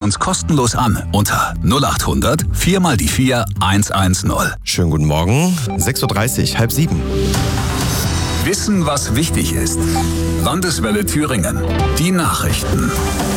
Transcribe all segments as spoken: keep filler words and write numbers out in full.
uns kostenlos an unter null acht hundert vier mal die vier hundertzehn. Schönen guten Morgen, sechs Uhr dreißig, halb sieben. Wissen, was wichtig ist. Landeswelle Thüringen. Die Nachrichten.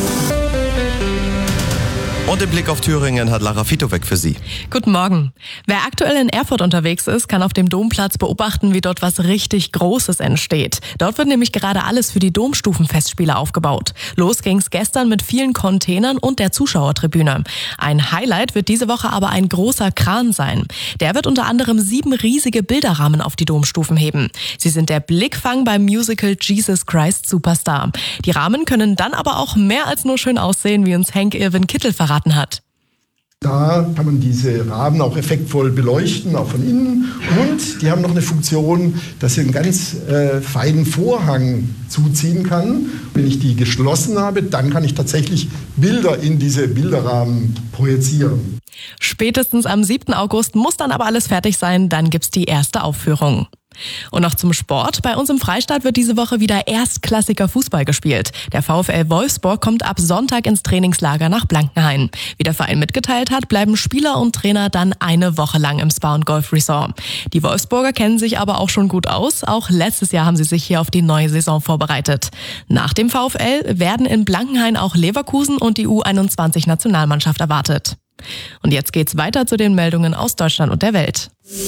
Und den Blick auf Thüringen hat Lara Fitowek für Sie. Guten Morgen. Wer aktuell in Erfurt unterwegs ist, kann auf dem Domplatz beobachten, wie dort was richtig Großes entsteht. Dort wird nämlich gerade alles für die Domstufenfestspiele aufgebaut. Los ging's gestern mit vielen Containern und der Zuschauertribüne. Ein Highlight wird diese Woche aber ein großer Kran sein. Der wird unter anderem sieben riesige Bilderrahmen auf die Domstufen heben. Sie sind der Blickfang beim Musical Jesus Christ Superstar. Die Rahmen können dann aber auch mehr als nur schön aussehen, wie uns Henk Irwin Kittel verraten hat. Da kann man diese Rahmen auch effektvoll beleuchten, auch von innen. Und die haben noch eine Funktion, dass ich einen ganz äh, feinen Vorhang zuziehen kann. Wenn ich die geschlossen habe, dann kann ich tatsächlich Bilder in diese Bilderrahmen projizieren. Spätestens am siebten August muss dann aber alles fertig sein, dann gibt's die erste Aufführung. Und noch zum Sport. Bei uns im Freistaat wird diese Woche wieder erstklassiger Fußball gespielt. Der VfL Wolfsburg kommt ab Sonntag ins Trainingslager nach Blankenhain. Wie der Verein mitgeteilt hat, bleiben Spieler und Trainer dann eine Woche lang im Spa- und Golf-Resort. Die Wolfsburger kennen sich aber auch schon gut aus. Auch letztes Jahr haben sie sich hier auf die neue Saison vorbereitet. Nach dem VfL werden in Blankenhain auch Leverkusen und die U einundzwanzig Nationalmannschaft erwartet. Und jetzt geht's weiter zu den Meldungen aus Deutschland und der Welt.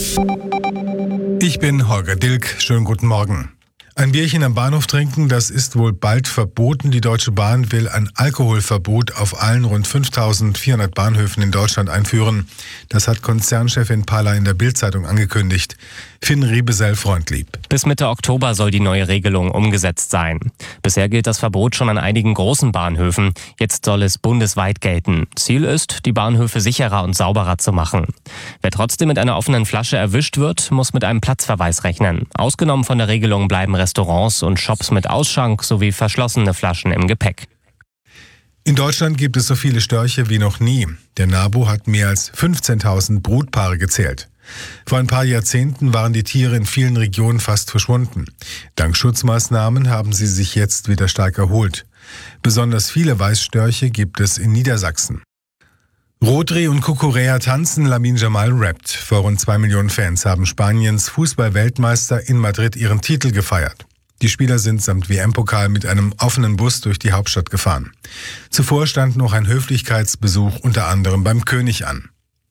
Ich bin Holger Dilk. Schönen guten Morgen. Ein Bierchen am Bahnhof trinken, das ist wohl bald verboten. Die Deutsche Bahn will ein Alkoholverbot auf allen rund fünftausendvierhundert Bahnhöfen in Deutschland einführen. Das hat Konzernchefin Palla in der Bild-Zeitung angekündigt. Finn Riebesell-Freundlieb. Bis Mitte Oktober soll die neue Regelung umgesetzt sein. Bisher gilt das Verbot schon an einigen großen Bahnhöfen. Jetzt soll es bundesweit gelten. Ziel ist, die Bahnhöfe sicherer und sauberer zu machen. Wer trotzdem mit einer offenen Flasche erwischt wird, muss mit einem Platzverweis rechnen. Ausgenommen von der Regelung bleiben Restaurants und Shops mit Ausschank sowie verschlossene Flaschen im Gepäck. In Deutschland gibt es so viele Störche wie noch nie. Der NABU hat mehr als fünfzehntausend Brutpaare gezählt. Vor ein paar Jahrzehnten waren die Tiere in vielen Regionen fast verschwunden. Dank Schutzmaßnahmen haben sie sich jetzt wieder stark erholt. Besonders viele Weißstörche gibt es in Niedersachsen. Rodri und Cucurella tanzen, Lamine Yamal rappt. Vor rund zwei Millionen Fans haben Spaniens Fußball-Weltmeister in Madrid ihren Titel gefeiert. Die Spieler sind samt W M-Pokal mit einem offenen Bus durch die Hauptstadt gefahren. Zuvor stand noch ein Höflichkeitsbesuch unter anderem beim König an.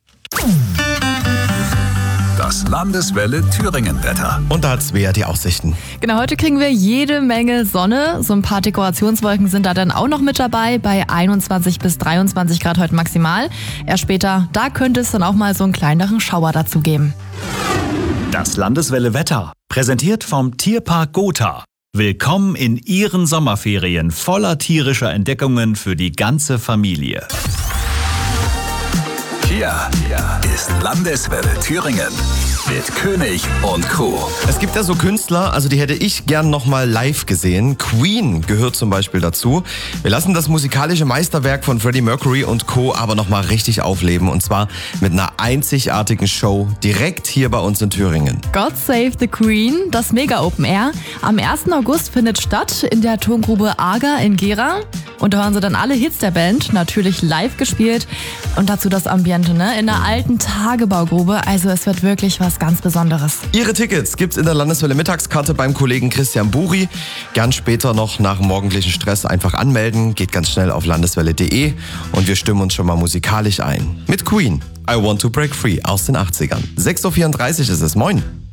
Das Landeswelle Thüringen-Wetter. Und da hat Svea die Aussichten. Genau, heute kriegen wir jede Menge Sonne. So ein paar Dekorationswolken sind da dann auch noch mit dabei. Bei einundzwanzig bis dreiundzwanzig Grad heute maximal. Erst später, da könnte es dann auch mal so einen kleineren Schauer dazu geben. Das Landeswelle Wetter, präsentiert vom Tierpark Gotha. Willkommen in Ihren Sommerferien voller tierischer Entdeckungen für die ganze Familie. Hier, hier ist Landeswelle Thüringen mit König und Co. Es gibt ja so Künstler, also die hätte ich gern nochmal live gesehen. Queen gehört zum Beispiel dazu. Wir lassen das musikalische Meisterwerk von Freddie Mercury und Co. aber nochmal richtig aufleben. Und zwar mit einer einzigartigen Show direkt hier bei uns in Thüringen. God Save the Queen, das Mega Open Air. Am ersten August findet statt in der Tongrube Aga in Gera. Und da hören sie dann alle Hits der Band, natürlich live gespielt. Und dazu das Ambiente, ne? In einer alten Tagebaugrube. Also es wird wirklich was ganz Besonderes. Ihre Tickets gibt's in der Landeswelle Mittagskarte beim Kollegen Christian Buri. Gern später noch nach dem morgendlichen Stress einfach anmelden. Geht ganz schnell auf landeswelle punkt de und wir stimmen uns schon mal musikalisch ein. Mit Queen, I Want to Break Free aus den achtzigern. sechs Uhr vierunddreißig ist es. Moin.